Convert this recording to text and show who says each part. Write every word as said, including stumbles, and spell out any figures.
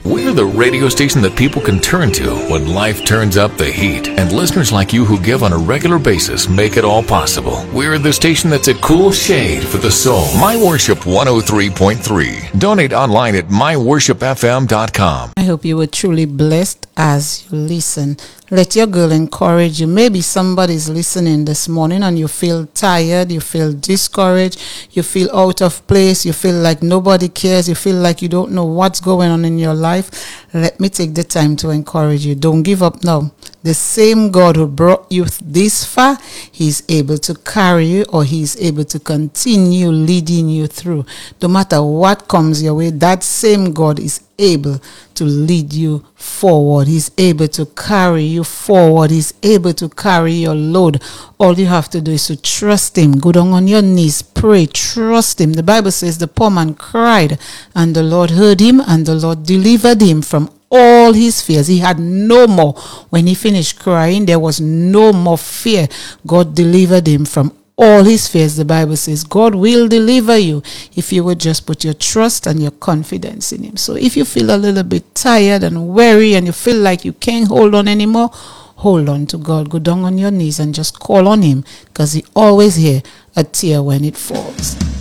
Speaker 1: We're the radio station that people can turn to when life turns up the heat. And listeners like you who give on a regular basis make it all possible. We're the station that's a cool shade for the soul. My Worship one oh three point three. Donate online at my worship f m dot com.
Speaker 2: I hope you were truly blessed as you listen. Let your girl encourage you. Maybe somebody's listening this morning and you feel tired, you feel discouraged, you feel out of place, you feel like nobody cares, you feel like you don't know what's going on in your life. Let me take the time to encourage you. Don't give up now. The same God who brought you this far, He's able to carry you, or He's able to continue leading you through. No matter what comes your way, that same God is able to lead you forward. He's able to carry you forward. He's able to carry your load. All you have to do is to trust Him. Go down on your knees, pray, trust Him. The Bible says the poor man cried, and the Lord heard him, and the Lord delivered him from all his fears. He had no more. When he finished crying, there was no more fear. God delivered him from all his fears. The Bible says God will deliver you if you would just put your trust and your confidence in Him. So if you feel a little bit tired and weary and you feel like you can't hold on anymore, hold on to God. Go down on your knees and just call on Him, because He always hears a tear when it falls.